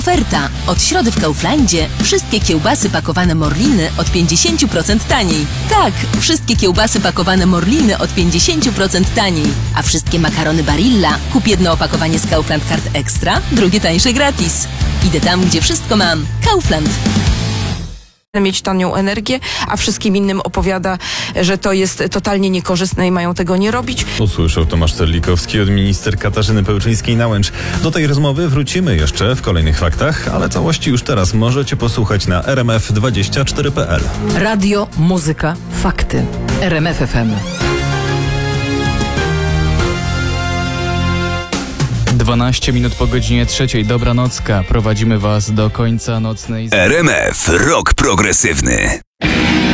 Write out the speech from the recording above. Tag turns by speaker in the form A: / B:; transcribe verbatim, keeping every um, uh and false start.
A: Oferta. Od środy w Kauflandzie wszystkie kiełbasy pakowane Morliny od pięćdziesiąt procent taniej. Tak, wszystkie kiełbasy pakowane Morliny od pięćdziesiąt procent taniej. A wszystkie makarony Barilla kup jedno opakowanie z Kaufland Card Extra, drugie tańsze gratis. Idę tam, gdzie wszystko mam. Kaufland.
B: Mieć tanią energię, a wszystkim innym opowiada, że to jest totalnie niekorzystne i mają tego nie robić.
C: Usłyszał Tomasz Terlikowski od minister Katarzyny Pełczyńskiej-Nałęcz. Do tej rozmowy wrócimy jeszcze w kolejnych faktach, ale całości już teraz możecie posłuchać na r m f dwadzieścia cztery kropka p l.
D: Radio, muzyka, fakty. R M F F M.
E: dwanaście minut po godzinie trzeciej. Dobranocka. Prowadzimy Was do końca nocnej...
F: R M F Rock Progresywny.